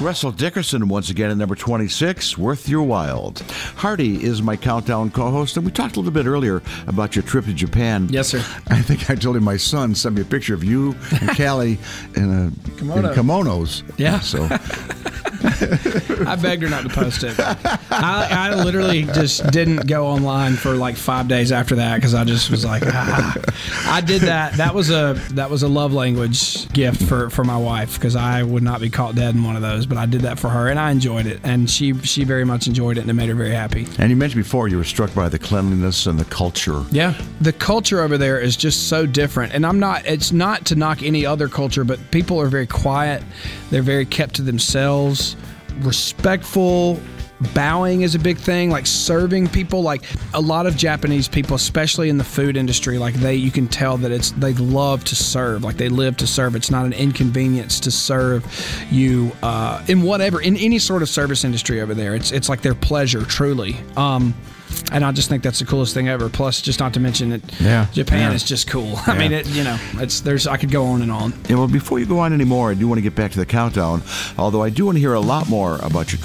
Russell Dickerson once again at number 26, Worth Your While. Hardy is my countdown co-host, and we talked a little bit earlier about your trip to Japan. Yes, sir. I think I told him my son sent me a picture of you and Callie in kimonos. Yeah. So I begged her not to post it. I literally just didn't go online for like 5 days after that because I just was like, I did that. That was a love language gift for my wife because I would not be caught dead in one of those. But I did that for her, and I enjoyed it, and she very much enjoyed it, and it made her very happy. And you mentioned before you were struck by the cleanliness and the culture. Yeah, the culture over there is just so different, and it's not to knock any other culture, but people are very quiet. They're very kept to themselves, respectful. Bowing is a big thing, like serving people. Like a lot of Japanese people, especially in the food industry, like you can tell that they love to serve. Like they live to serve. It's not an inconvenience to serve you in any sort of service industry over there. It's like their pleasure, truly. And I just think that's the coolest thing ever. Plus, just not to mention that Japan is just cool. Yeah. I mean, I could go on and on. Yeah, well, before you go on anymore, I do want to get back to the countdown. Although I do want to hear a lot more about your